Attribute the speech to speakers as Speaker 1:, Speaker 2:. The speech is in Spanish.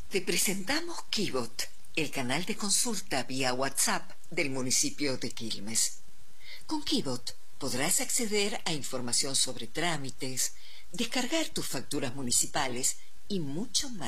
Speaker 1: Te presentamos Kibot, el canal de consulta vía WhatsApp del municipio de Quilmes. Con Kibot podrás acceder a información sobre trámites, descargar tus facturas municipales y mucho más.